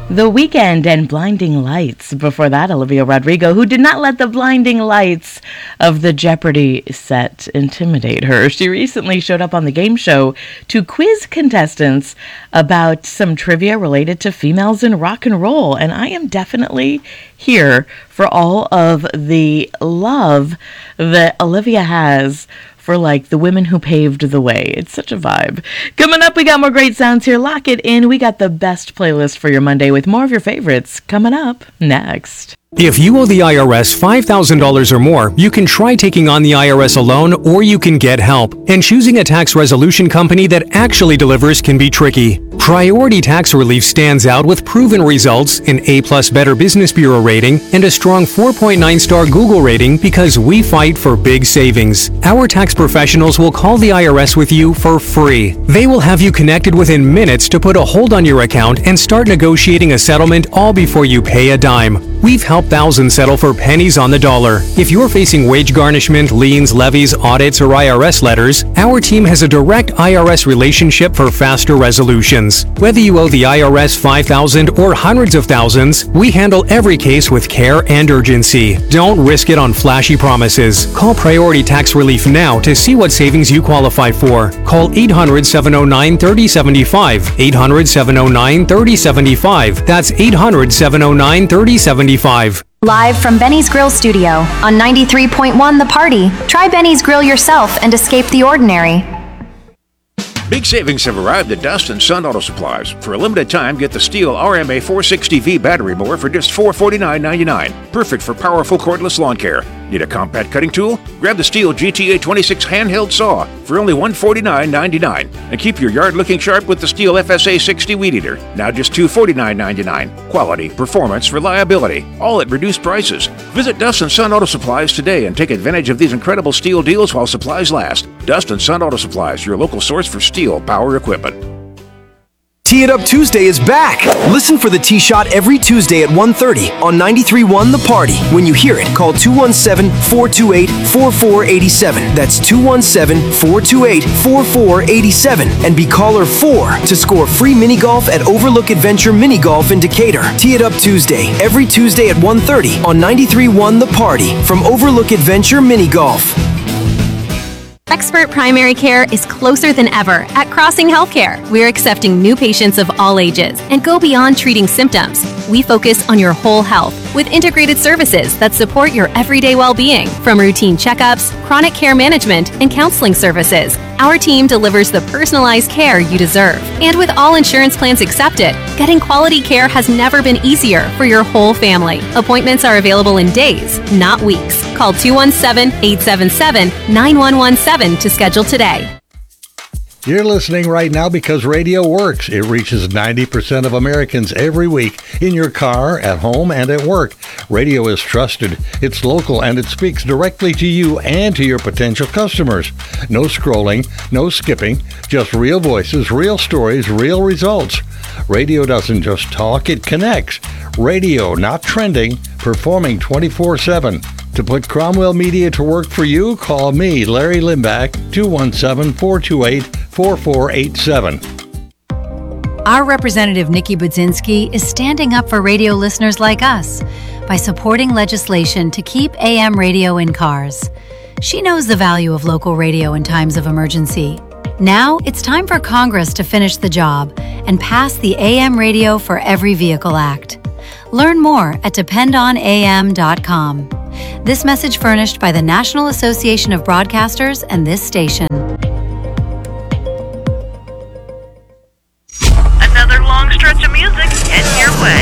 The Weeknd and Blinding Lights. Before that, Olivia Rodrigo, who did not let the blinding lights of the Jeopardy set intimidate her. She recently showed up on the game show to quiz contestants about some trivia related to females in rock and roll. And I am definitely here for all of the love that Olivia has for like the women who paved the way. It's such a vibe. Coming up, we got more great sounds here. Lock it in. We got the best playlist for your Monday with more of your favorites coming up next. If you owe the IRS $5,000 or more, you can try taking on the IRS alone, or you can get help. And choosing a tax resolution company that actually delivers can be tricky. Priority Tax Relief stands out with proven results, an A+ Better Business Bureau rating, and a strong 4.9-star Google rating because we fight for big savings. Our tax professionals will call the IRS with you for free. They will have you connected within minutes to put a hold on your account and start negotiating a settlement all before you pay a dime. We've helped thousands settle for pennies on the dollar. If you're facing wage garnishment, liens, levies, audits, or IRS letters, our team has a direct IRS relationship for faster resolutions. Whether you owe the IRS $5,000 or hundreds of thousands, we handle every case with care and urgency. Don't risk it on flashy promises. Call Priority Tax Relief now to see what savings you qualify for. Call 800-709-3075. 800-709-3075. That's 800-709-3075. Live from Benny's Grill Studio on 93.1 The Party. Try Benny's Grill yourself and escape the ordinary. Big savings have arrived at Dust and Sun Auto Supplies. For a limited time, get the Stihl RMA 460V battery mower for just $449.99. Perfect for powerful cordless lawn care. Need a compact cutting tool? Grab the Stihl GTA 26 handheld saw for only $149.99. And keep your yard looking sharp with the Stihl FSA 60 weed eater. Now just $249.99. Quality, performance, reliability, all at reduced prices. Visit Dust and Sun Auto Supplies today and take advantage of these incredible Stihl deals while supplies last. Dust and Sun Auto Supplies, your local source for Stihl power equipment. Tee It Up Tuesday is back. Listen for the Tee Shot every Tuesday at 1:30 on 93.1 The Party. When you hear it, call 217-428-4487. That's 217-428-4487. And be caller 4 to score free mini golf at Overlook Adventure Mini Golf in Decatur. Tee It Up Tuesday, every Tuesday at 1:30 on 93.1 The Party from Overlook Adventure Mini Golf. Expert primary care is closer than ever at Crossing Healthcare. We're accepting new patients of all ages and go beyond treating symptoms. We focus on your whole health with integrated services that support your everyday well-being, from routine checkups, chronic care management, and counseling services. Our team delivers the personalized care you deserve. And with all insurance plans accepted, getting quality care has never been easier for your whole family. Appointments are available in days, not weeks. Call 217-877-9117 to schedule today. You're listening right now because radio works. It reaches 90% of Americans every week, in your car, at home, and at work. Radio is trusted, it's local, and it speaks directly to you and to your potential customers. No scrolling, no skipping, just real voices, real stories, real results. Radio doesn't just talk, it connects. Radio, not trending, performing 24/7. To put Cromwell Media to work for you, call me, Larry Limbach, 217-428-4487. Our representative, Nikki Budzinski, is standing up for radio listeners like us by supporting legislation to keep AM radio in cars. She knows the value of local radio in times of emergency. Now it's time for Congress to finish the job and pass the AM Radio for Every Vehicle Act. Learn more at dependonam.com. This message furnished by the National Association of Broadcasters and this station. Another long stretch of music heading your way.